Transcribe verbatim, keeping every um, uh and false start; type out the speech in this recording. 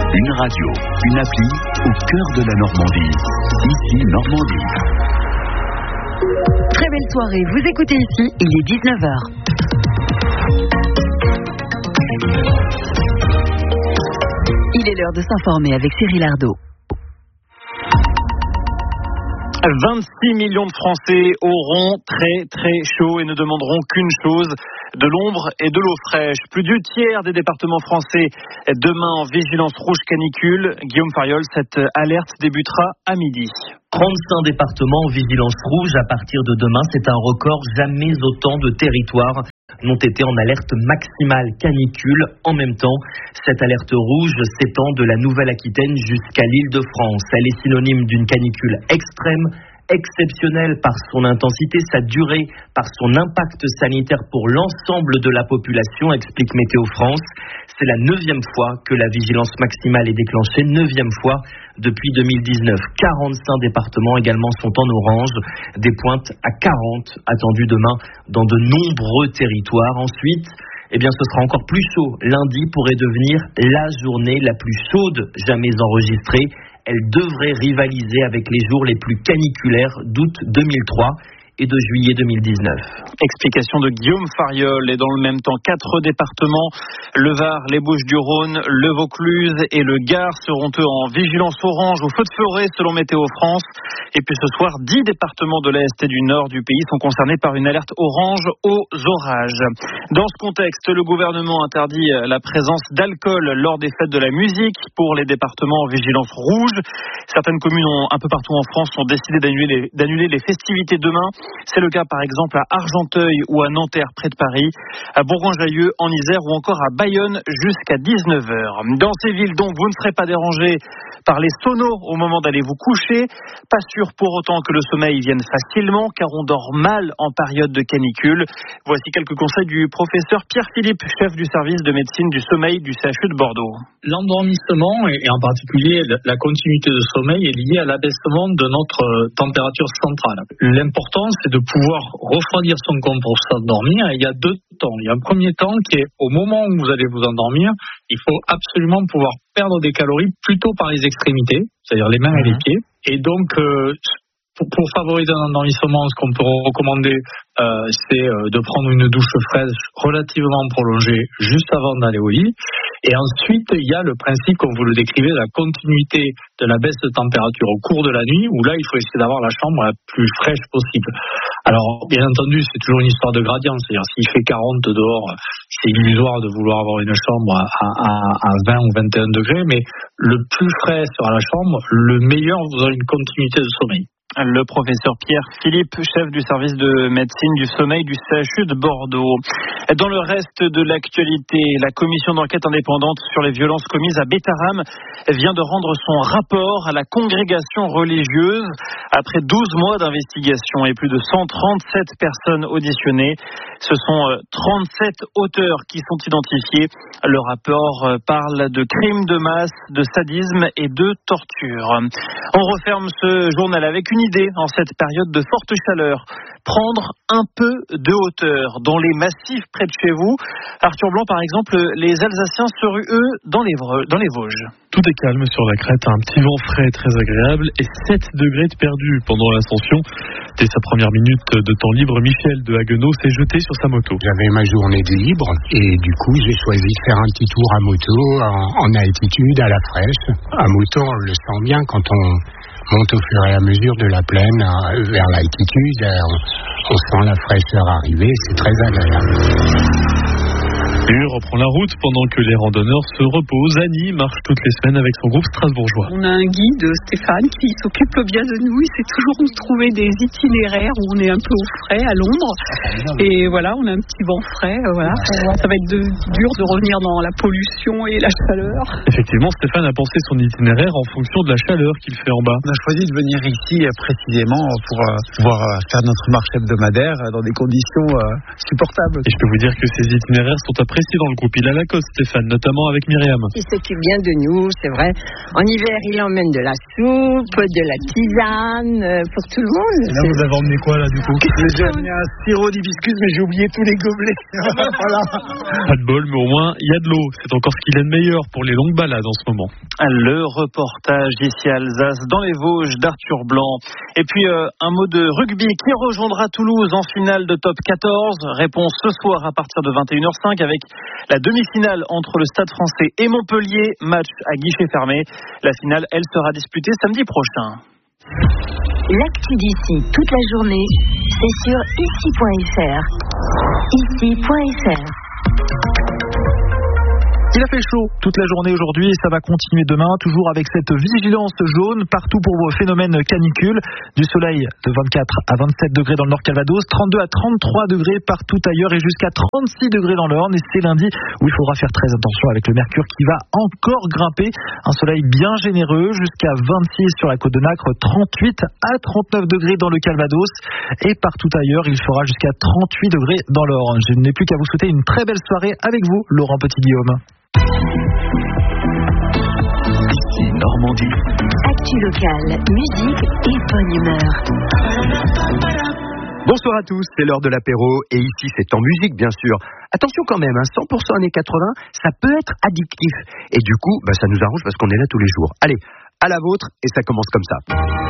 Une radio, une appli au cœur de la Normandie. Ici Normandie. Très belle soirée, vous écoutez ici, il est dix-neuf heures. Il est l'heure de s'informer avec Cyril Ardo. vingt-six millions de Français auront très très chaud et ne demanderont qu'une chose, de l'ombre et de l'eau fraîche. Plus du tiers des départements français demain en vigilance rouge canicule. Guillaume Fariol, cette alerte débutera à midi. trente-cinq départements en vigilance rouge à partir de demain. C'est un record. Jamais autant de territoires n'ont été en alerte maximale canicule en même temps. Cette alerte rouge s'étend de la Nouvelle-Aquitaine jusqu'à l'Île-de-France. Elle est synonyme d'une canicule extrême, exceptionnelle par son intensité, sa durée, par son impact sanitaire pour l'ensemble de la population, explique Météo France. C'est la neuvième fois que la vigilance maximale est déclenchée, neuvième fois depuis deux mille dix-neuf. quarante-cinq départements également sont en orange, des pointes à quarante attendues demain dans de nombreux territoires. Ensuite, eh bien, ce sera encore plus chaud. Lundi pourrait devenir la journée la plus chaude jamais enregistrée. Elle devrait rivaliser avec les jours les plus caniculaires d'août deux mille trois et de juillet deux mille dix-neuf. Explication de Guillaume Fariol. Et dans le même temps, quatre départements, le Var, les Bouches-du-Rhône, le Vaucluse et le Gard seront eux en vigilance orange au feu de forêt selon Météo France. Et puis ce soir, dix départements de l'Est et du Nord du pays sont concernés par une alerte orange aux orages. Dans ce contexte, le gouvernement interdit la présence d'alcool lors des fêtes de la musique pour les départements en vigilance rouge. Certaines communes ont, un peu partout en France ont décidé d'annuler les, d'annuler les festivités demain. C'est le cas par exemple à Argenteuil ou à Nanterre près de Paris, à Bourgoin-Jallieu en Isère ou encore à Bayonne jusqu'à dix-neuf heures. Dans ces villes donc vous ne serez pas dérangés par les sonos au moment d'aller vous coucher. Pas sûr pour autant que le sommeil vienne facilement car on dort mal en période de canicule. Voici quelques conseils du professeur Pierre Philippe, chef du service de médecine du sommeil du C H U de Bordeaux. L'endormissement et en particulier la continuité de sommeil est liée à l'abaissement de notre température centrale. L'important c'est de pouvoir refroidir son corps pour s'endormir. Il y a deux temps. Il y a un premier temps qui est au moment où vous allez vous endormir, il faut absolument pouvoir perdre des calories plutôt par les extrémités, c'est-à-dire les mains mmh. et les pieds. Et donc, euh, pour, pour favoriser un endormissement, ce qu'on peut recommander, euh, c'est euh, de prendre une douche fraîche relativement prolongée juste avant d'aller au lit. Et ensuite, il y a le principe, comme vous le décrivez, de la continuité de la baisse de température au cours de la nuit, où là, il faut essayer d'avoir la chambre la plus fraîche possible. Alors, bien entendu, c'est toujours une histoire de gradient, c'est-à-dire s'il fait quarante dehors, c'est illusoire de vouloir avoir une chambre à, à, à vingt ou vingt et un degrés, mais le plus frais sera la chambre, le meilleur, vous aurez une continuité de sommeil. Le professeur Pierre Philippe, chef du service de médecine du sommeil du C H U de Bordeaux. Dans le reste de l'actualité, la commission d'enquête indépendante sur les violences commises à Bétharram vient de rendre son rapport à la congrégation religieuse. Après douze mois d'investigation et plus de cent trente-sept personnes auditionnées, ce sont trente-sept auteurs qui sont identifiés. Le rapport parle de crimes de masse, de sadisme et de torture. On referme ce journal avec une idée en cette période de forte chaleur. Prendre un peu de hauteur dans les massifs près de chez vous. Arthur Blanc, par exemple, les Alsaciens se ruent, eux, dans les, dans les Vosges. Tout est calme sur la crête, un petit vent frais très agréable et sept degrés de perdu pendant l'ascension. Dès sa première minute de temps libre, Michel de Haguenau s'est jeté sur sa moto. J'avais ma journée de libre et du coup j'ai choisi de faire un petit tour à moto en, en altitude, à la fraîche. À moto, on le sent bien quand on monte au fur et à mesure de la plaine vers l'altitude. On, on sent la fraîcheur arriver, c'est très agréable. U reprend la route pendant que les randonneurs se reposent. Annie marche toutes les semaines avec son groupe strasbourgeois. On a un guide, Stéphane, qui s'occupe bien de nous. Il sait toujours nous trouver des itinéraires où on est un peu au frais à Londres. Et voilà, on a un petit vent frais. Voilà. Ça va être de, dur de revenir dans la pollution et la chaleur. Effectivement, Stéphane a pensé son itinéraire en fonction de la chaleur qu'il fait en bas. On a choisi de venir ici précisément pour euh, pouvoir faire notre marche hebdomadaire dans des conditions euh, supportables. Et je peux vous dire que ces itinéraires sont à apprécié dans le groupe. Il a la cote, Stéphane, notamment avec Myriam. Il s'occupe bien de nous, c'est vrai. En hiver, il emmène de la soupe, de la tisane, euh, pour tout le monde. Et là, vous avez emmené quoi, là, du coup? J'ai amené un sirop d'hibiscus, mais j'ai oublié tous les gobelets. Voilà. Pas de bol, mais au moins, il y a de l'eau. C'est encore ce qu'il a de meilleur pour les longues balades en ce moment. Le reportage ici à Alsace, dans les Vosges, d'Arthur Blanc. Et puis, euh, un mot de rugby. Qui rejoindra Toulouse en finale de top quatorze? Réponse ce soir à partir de vingt et une heures cinq avec la demi-finale entre le Stade français et Montpellier. Match à guichet fermé. La finale, elle, sera disputée samedi prochain. L'actu d'ici toute la journée, c'est sur ici point f r. ici point f r. Il a fait chaud toute la journée aujourd'hui et ça va continuer demain, toujours avec cette vigilance jaune partout pour vos phénomènes canicules. Du soleil de vingt-quatre à vingt-sept degrés dans le Nord Calvados, trente-deux à trente-trois degrés partout ailleurs et jusqu'à trente-six degrés dans l'Orne. Et c'est lundi où il faudra faire très attention avec le mercure qui va encore grimper. Un soleil bien généreux jusqu'à vingt-six sur la côte de Nacre, trente-huit à trente-neuf degrés dans le Calvados et partout ailleurs il fera jusqu'à trente-huit degrés dans l'Orne. Je n'ai plus qu'à vous souhaiter une très belle soirée avec vous, Laurent Petit-Guillaume. Ici Normandie. Actu locale, musique et bonne humeur. Bonsoir à tous, c'est l'heure de l'apéro et ici c'est en musique bien sûr. Attention quand même, hein, cent pour cent années quatre-vingts, ça peut être addictif. Et du coup, bah, ça nous arrange parce qu'on est là tous les jours. Allez, à la vôtre et ça commence comme ça.